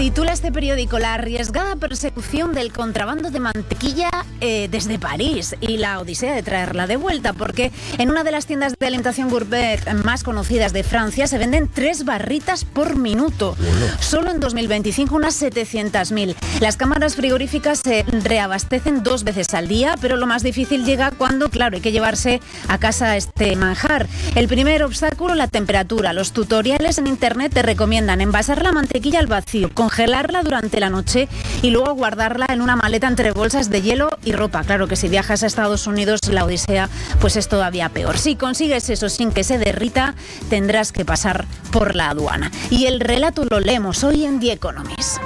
Titula este periódico: la arriesgada persecución del contrabando de mantequilla desde París y la odisea de traerla de vuelta, porque en una de las tiendas de alimentación gourmet más conocidas de Francia se venden 3 barritas por minuto. Solo en 2025 unas 700.000. Las cámaras frigoríficas se reabastecen 2 veces al día, pero lo más difícil llega cuando, claro, hay que llevarse a casa este manjar. El primer obstáculo, la temperatura. Los tutoriales en internet te recomiendan envasar la mantequilla al vacío, congelarla durante la noche y luego guardarla en una maleta entre bolsas de hielo y ropa. Claro que si viajas a Estados Unidos, la odisea pues es todavía peor. Si consigues eso sin que se derrita, tendrás que pasar por la aduana. Y el relato lo leemos hoy en The Economist.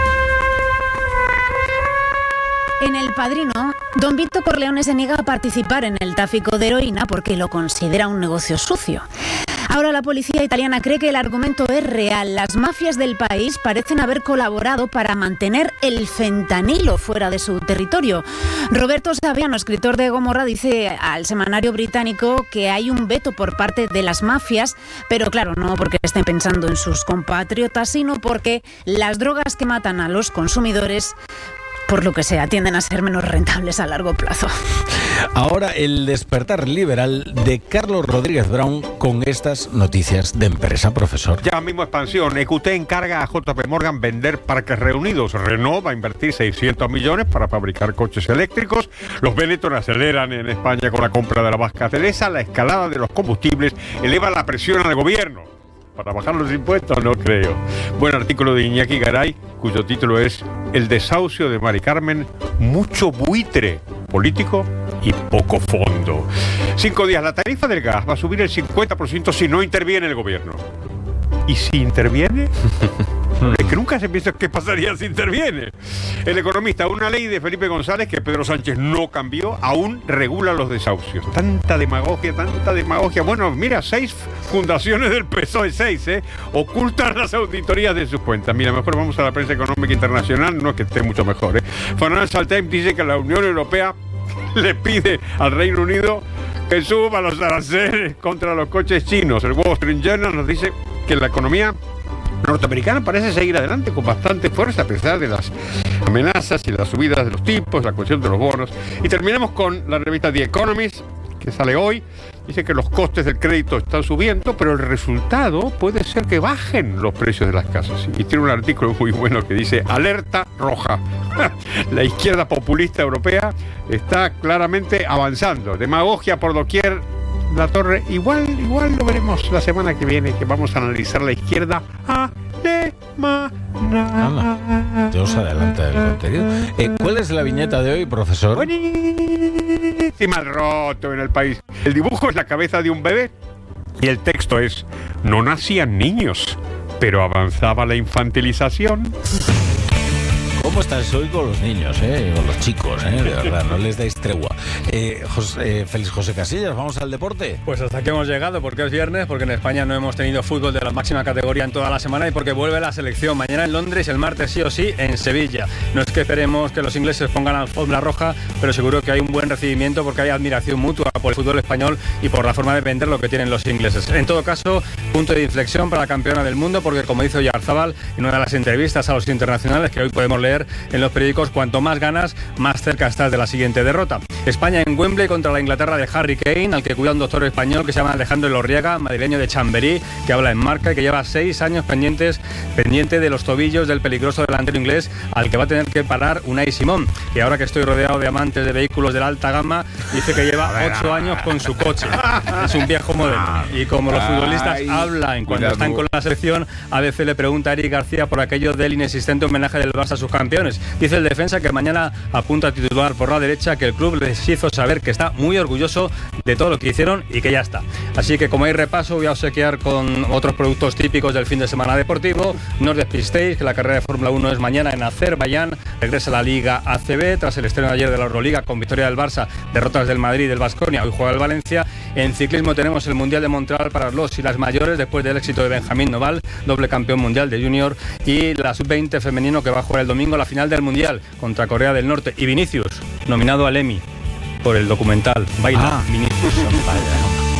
En El Padrino, don Vito Corleone se niega a participar en el tráfico de heroína porque lo considera un negocio sucio. Ahora la policía italiana cree que el argumento es real. Las mafias del país parecen haber colaborado para mantener el fentanilo fuera de su territorio. Roberto Saviano, escritor de Gomorra, dice al semanario británico que hay un veto por parte de las mafias, pero claro, no porque estén pensando en sus compatriotas, sino porque las drogas que matan a los consumidores, por lo que sea, tienden a ser menos rentables a largo plazo. Ahora el despertar liberal de Carlos Rodríguez Brown con estas noticias de empresa, profesor. Ya mismo expansión. EQT encarga a JP Morgan vender parques reunidos. Renault va a invertir 600 millones para fabricar coches eléctricos. Los Benetton aceleran en España con la compra de la vasca Celesa. La escalada de los combustibles eleva la presión al gobierno. ¿Para bajar los impuestos? No creo. Buen artículo de Iñaki Garay, cuyo título es El desahucio de Mari Carmen, mucho buitre político y poco fondo. 5 días. La tarifa del gas va a subir el 50% si no interviene el gobierno. ¿Y si interviene? Es que nunca se piensa qué pasaría si interviene. El Economista: una ley de Felipe González que Pedro Sánchez no cambió, aún regula los desahucios. Tanta demagogia, tanta demagogia. Bueno, mira, 6 fundaciones del PSOE, 6, ocultan las auditorías de sus cuentas. Mira, mejor vamos a la prensa económica internacional, no es que esté mucho mejor. Financial Times dice que la Unión Europea le pide al Reino Unido que suba los aranceles contra los coches chinos. El Wall Street Journal nos dice que la economía norteamericana parece seguir adelante con bastante fuerza a pesar de las amenazas y las subidas de los tipos, la cuestión de los bonos. Y terminamos con la revista The Economist, que sale hoy. Dice que los costes del crédito están subiendo, pero el resultado puede ser que bajen los precios de las casas. Y tiene un artículo muy bueno que dice: alerta roja. La izquierda populista europea está claramente avanzando. Demagogia por doquier. La Torre, igual lo veremos la semana que viene, que vamos a analizar la izquierda alemana. Dios adelanta el contenido. ¿Cuál es la viñeta de hoy, profesor? Buenísima, roto en el país. El dibujo es la cabeza de un bebé y el texto es: no nacían niños, pero avanzaba la infantilización. ¿Cómo estáis hoy con los niños, con los chicos, de verdad? No les dais tregua. Félix José Casillas, ¿vamos al deporte? Pues hasta aquí hemos llegado, porque es viernes, porque en España no hemos tenido fútbol de la máxima categoría en toda la semana y porque vuelve la selección. Mañana en Londres, el martes sí o sí en Sevilla. No es que esperemos que los ingleses pongan la alfombra roja, pero seguro que hay un buen recibimiento porque hay admiración mutua por el fútbol español y por la forma de vender lo que tienen los ingleses. En todo caso, punto de inflexión para la campeona del mundo, porque como dice Oyarzabal en una de las entrevistas a los internacionales que hoy podemos leer en los periódicos, cuanto más ganas, más cerca estás de la siguiente derrota. España en Wembley contra la Inglaterra de Harry Kane, al que cuida un doctor español que se llama Alejandro Elorriaga, madrileño de Chamberí, que habla en marca y que lleva 6 años pendiente de los tobillos del peligroso delantero inglés, al que va a tener que parar Unai Simón, que ahora que estoy rodeado de amantes de vehículos de la alta gama, dice que lleva 8 años con su coche. Es un viejo modelo. Y como los futbolistas hablan cuando están con la selección, ABC le pregunta a Eric García por aquello del inexistente homenaje del Barça a sus campeones. Dice el defensa que mañana apunta a titular por la derecha, que el club les hizo saber que está muy orgulloso de todo lo que hicieron y que ya está. Así que como hay repaso, voy a obsequiar con otros productos típicos del fin de semana deportivo. No os despistéis, que la carrera de Fórmula 1 es mañana en Azerbaiyán. Regresa la Liga ACB tras el estreno de ayer de la Euroliga con victoria del Barça, derrotas del Madrid y del Baskonia. Hoy juega el Valencia. En ciclismo tenemos el Mundial de Montreal para los y las mayores después del éxito de Benjamín Noval, doble campeón mundial de junior, y la sub-20 femenino que va a jugar el domingo la final del Mundial contra Corea del Norte. Y Vinicius, nominado al Emmy por el documental Baila. Vinicius.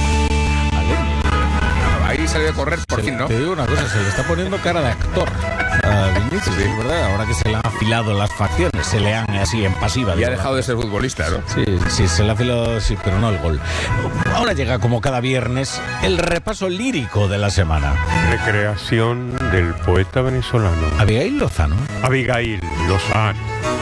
Ahí salió a correr por fin, ¿no? Te digo una cosa, se le está poniendo cara de actor. a Vinicius, sí, ¿verdad? Ahora que se le han afilado las facciones, se le han así en pasiva. Y ha dejado de ser futbolista, ¿no? Sí, se le ha afilado, sí, pero no el gol. Ahora llega, como cada viernes, el repaso lírico de la semana. Recreación del poeta venezolano Abigail Lozano. Abigail Lozano.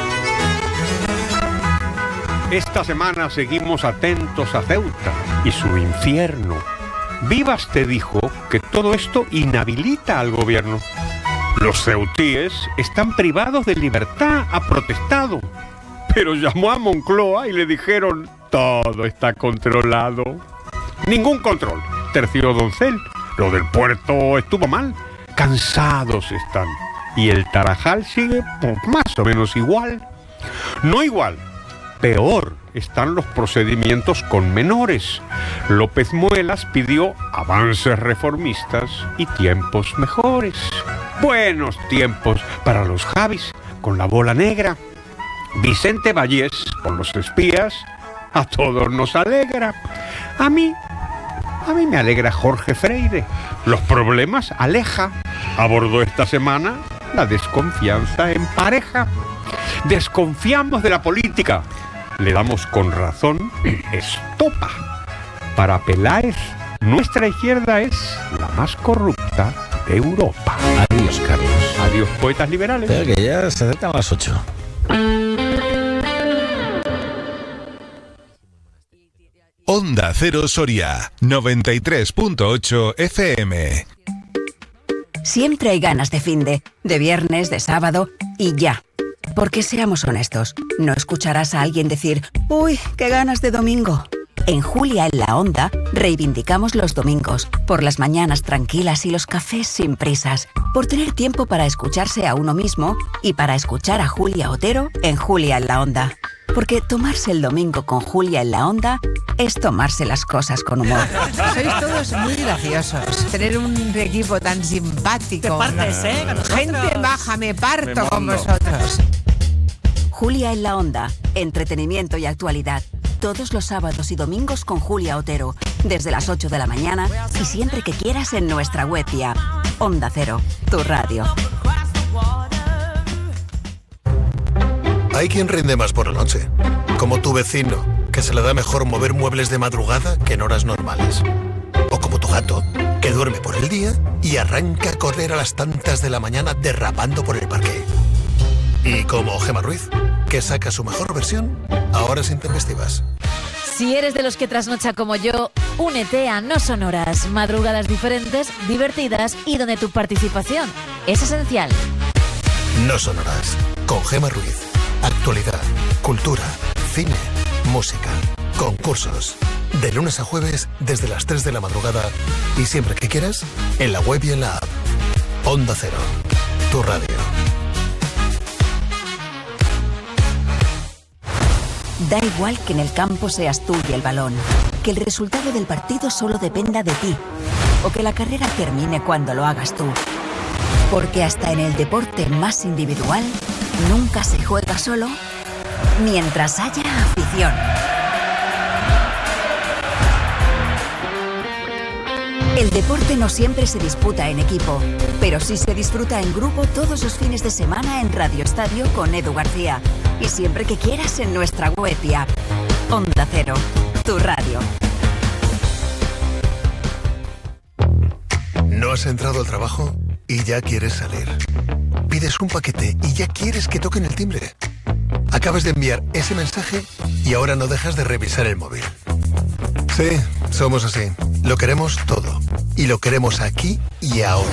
Esta semana seguimos atentos a Ceuta y su infierno. Vivas te dijo que todo esto inhabilita al gobierno. Los ceutíes están privados de libertad, ha protestado. Pero llamó a Moncloa y le dijeron: todo está controlado. Ningún control, terció Doncel. Lo del puerto estuvo mal. Cansados están. Y el Tarajal sigue más o menos igual. No igual. Peor están los procedimientos con menores. López Muelas pidió avances reformistas y tiempos mejores. Buenos tiempos para los Javis con la bola negra. Vicente Vallés con los espías. A todos nos alegra. A mí me alegra Jorge Freire. Los problemas aleja. Abordó esta semana la desconfianza en pareja. Desconfiamos de la política. Le damos con razón estopa. Para Peláez, nuestra izquierda es la más corrupta de Europa. Adiós, Carlos. Adiós, poetas liberales. Espera, que ya se acercan las 8. Onda Cero Soria, 93.8 FM. Siempre hay ganas de finde, de viernes, de sábado y ya. Porque seamos honestos, no escucharás a alguien decir: ¡uy, qué ganas de domingo! En Julia en la Onda reivindicamos los domingos, por las mañanas tranquilas y los cafés sin prisas, por tener tiempo para escucharse a uno mismo y para escuchar a Julia Otero en Julia en la Onda. Porque tomarse el domingo con Julia en la Onda es tomarse las cosas con humor. Sois todos muy graciosos. Tener un equipo tan simpático. Te partes, con gente baja, me parto con vosotros. Julia en la Onda, entretenimiento y actualidad. Todos los sábados y domingos con Julia Otero, desde las 8 de la mañana y siempre que quieras en nuestra web y app. Onda Cero, tu radio. Hay quien rinde más por la noche, como tu vecino, que se le da mejor mover muebles de madrugada que en horas normales. O como tu gato, que duerme por el día y arranca a correr a las tantas de la mañana derrapando por el parque. Y como Gemma Ruiz, que saca su mejor versión a horas intempestivas. Si eres de los que trasnocha como yo, únete a No Sonoras, madrugadas diferentes, divertidas y donde tu participación es esencial. No Sonoras, con Gemma Ruiz. Actualidad, cultura, cine, música, concursos. De lunes a jueves desde las 3 de la madrugada y siempre que quieras en la web y en la app. Onda Cero, tu radio. Da igual que en el campo seas tú y el balón, que el resultado del partido solo dependa de ti, o que la carrera termine cuando lo hagas tú. Porque hasta en el deporte más individual, nunca se juega solo mientras haya afición. El deporte no siempre se disputa en equipo, pero sí se disfruta en grupo todos los fines de semana en Radio Estadio con Edu García. Y siempre que quieras en nuestra web y app. Onda Cero, tu radio. ¿No has entrado al trabajo y ya quieres salir? Pides un paquete y ya quieres que toquen el timbre. Acabas de enviar ese mensaje y ahora no dejas de revisar el móvil. Sí, somos así. Lo queremos todo. Y lo queremos aquí y ahora.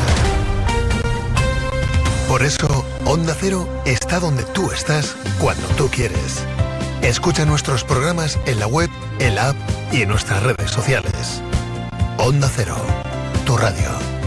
Por eso, Onda Cero está donde tú estás cuando tú quieres. Escucha nuestros programas en la web, en la app y en nuestras redes sociales. Onda Cero, tu radio.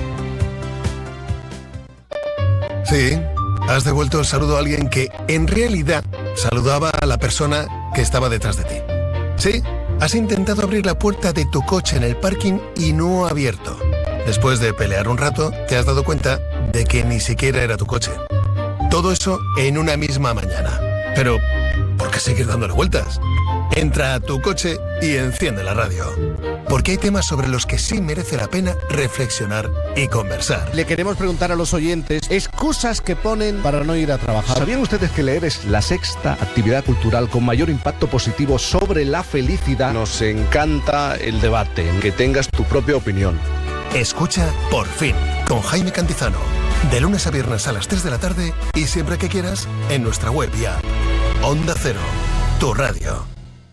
Sí, has devuelto el saludo a alguien que, en realidad, saludaba a la persona que estaba detrás de ti. Sí, has intentado abrir la puerta de tu coche en el parking y no ha abierto. Después de pelear un rato, te has dado cuenta de que ni siquiera era tu coche. Todo eso en una misma mañana. Pero, ¿por qué seguir dándole vueltas? Entra a tu coche y enciende la radio. porque hay temas sobre los que sí merece la pena reflexionar y conversar. Le queremos preguntar a los oyentes excusas que ponen para no ir a trabajar. ¿Sabían ustedes que leer es la sexta actividad cultural con mayor impacto positivo sobre la felicidad? Nos encanta el debate, que tengas tu propia opinión. Escucha Por Fin, con Jaime Cantizano. De lunes a viernes a las 3 de la tarde y siempre que quieras en nuestra web y app. Onda Cero, tu radio.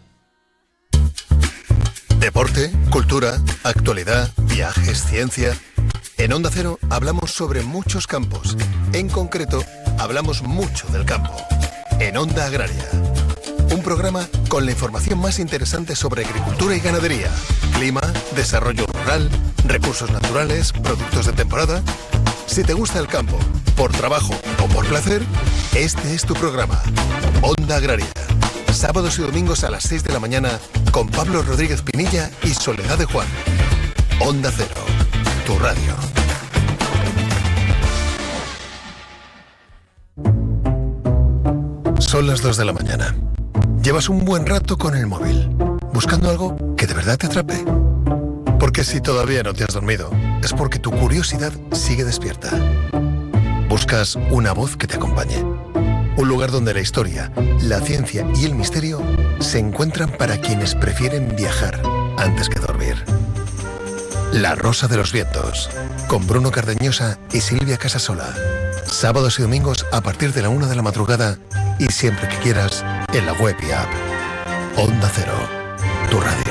Deporte, cultura, actualidad, viajes, ciencia. En Onda Cero hablamos sobre muchos campos. En concreto, hablamos mucho del campo. En Onda Agraria. Un programa con la información más interesante sobre agricultura y ganadería, clima, desarrollo rural, recursos naturales, productos de temporada. Si te gusta el campo, por trabajo o por placer, este es tu programa. Onda Agraria. Sábados y domingos a las 6 de la mañana con Pablo Rodríguez Pinilla y Soledad de Juan. Onda Cero, tu radio. Son las 2 de la mañana. Llevas un buen rato con el móvil, buscando algo que de verdad te atrape. Porque si todavía no te has dormido, es porque tu curiosidad sigue despierta. Buscas una voz que te acompañe. Un lugar donde la historia, la ciencia y el misterio se encuentran para quienes prefieren viajar antes que dormir. La Rosa de los Vientos, con Bruno Cardeñosa y Silvia Casasola. Sábados y domingos a partir de la 1 de la madrugada y siempre que quieras en la web y app. Onda Cero, tu radio.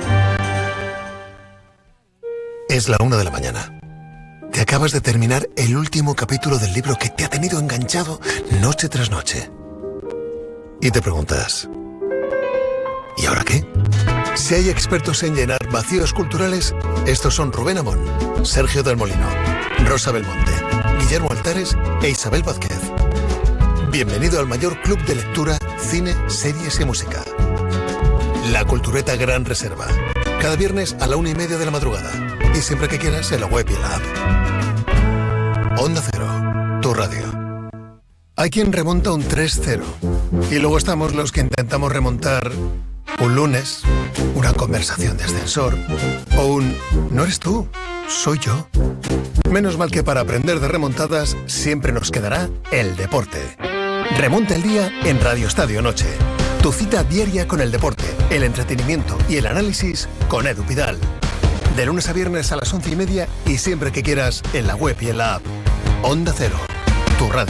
Es la 1 de la mañana. Te acabas de terminar el último capítulo del libro que te ha tenido enganchado noche tras noche. Y te preguntas, ¿y ahora qué? Si hay expertos en llenar vacíos culturales, estos son Rubén Amón, Sergio del Molino, Rosa Belmonte, Guillermo Altares e Isabel Vázquez. Bienvenido al mayor club de lectura, cine, series y música. La Cultureta Gran Reserva. Cada viernes a la 1:30 de la madrugada. Y siempre que quieras en la web y en la app. Onda Cero, tu radio. Hay quien remonta un 3-0. Y luego estamos los que intentamos remontar un lunes, una conversación de ascensor o un «no eres tú, soy yo». Menos mal que para aprender de remontadas siempre nos quedará el deporte. Remonta el día en Radio Estadio Noche. Tu cita diaria con el deporte, el entretenimiento y el análisis con Edu Pidal. De lunes a viernes a las 11:30 y siempre que quieras en la web y en la app. Onda Cero, tu radio.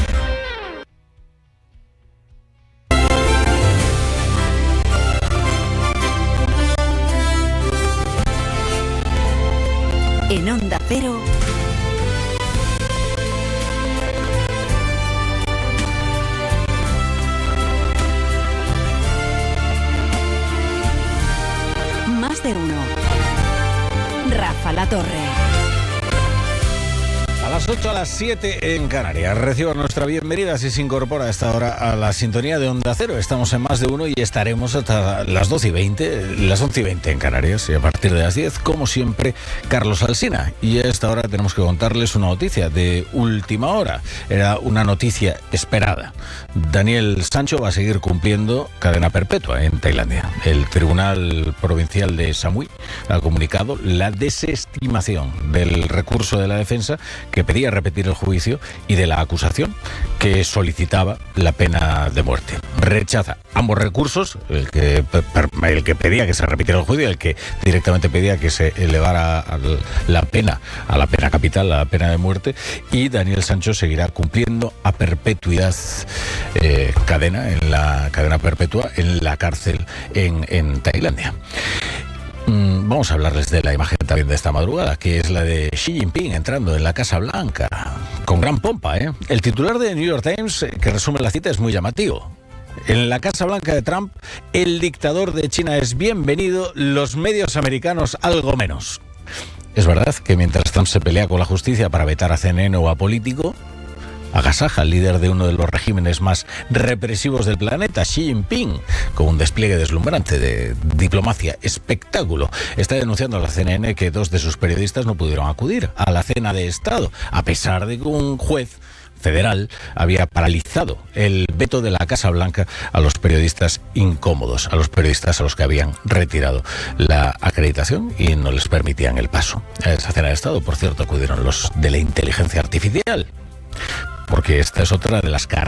En Onda Cero, Más de uno. Rafa La Torre. A las 8, a las 7 en Canarias. Reciba nuestra bienvenida si se incorpora a esta hora a la sintonía de Onda Cero. Estamos en Más de Uno y estaremos hasta las 12:20, las 11:20 en Canarias. Y a partir de las 10, como siempre, Carlos Alsina. Y a esta hora tenemos que contarles una noticia de última hora. Era una noticia esperada. Daniel Sancho va a seguir cumpliendo cadena perpetua en Tailandia. El Tribunal Provincial de Samui ha comunicado la desestimación del recurso de la defensa que pedía repetir el juicio y de la acusación que solicitaba la pena de muerte. Rechaza ambos recursos, el que pedía que se repitiera el juicio y el que directamente pedía que se elevara a la pena capital, a la pena de muerte, y Daniel Sancho seguirá cumpliendo a perpetuidad en la cadena perpetua en la cárcel en Tailandia. Vamos a hablarles de la imagen también de esta madrugada, que es la de Xi Jinping entrando en la Casa Blanca, con gran pompa, ¿eh? El titular de New York Times, que resume la cita, es muy llamativo. En la Casa Blanca de Trump, el dictador de China es bienvenido, los medios americanos algo menos. Es verdad que mientras Trump se pelea con la justicia para vetar a CNN o a Político, agasaja al líder de uno de los regímenes más represivos del planeta, Xi Jinping, con un despliegue deslumbrante de diplomacia, espectáculo. Está denunciando a la CNN que 2 de sus periodistas no pudieron acudir a la cena de Estado, a pesar de que un juez federal había paralizado el veto de la Casa Blanca a los periodistas incómodos, a los periodistas a los que habían retirado la acreditación y no les permitían el paso. A esa cena de Estado, por cierto, acudieron los de la inteligencia artificial, porque esta es otra de las